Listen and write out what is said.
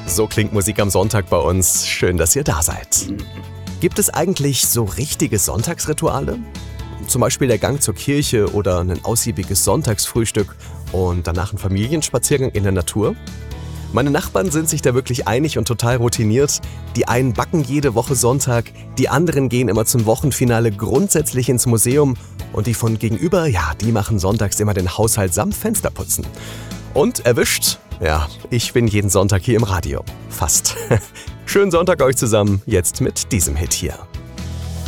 So klingt Musik am Sonntag bei uns. Schön, dass ihr da seid. Gibt es eigentlich so richtige Sonntagsrituale? Zum Beispiel der Gang zur Kirche oder ein ausgiebiges Sonntagsfrühstück und danach ein Familienspaziergang in der Natur? Meine Nachbarn sind sich da wirklich einig und total routiniert. Die einen backen jede Woche Sonntag, die anderen gehen immer zum Wochenfinale grundsätzlich ins Museum und die von gegenüber, die machen sonntags immer den Haushalt samt Fensterputzen. Und erwischt? Ja, ich bin jeden Sonntag hier im Radio. Fast. Schönen Sonntag euch zusammen, jetzt mit diesem Hit hier.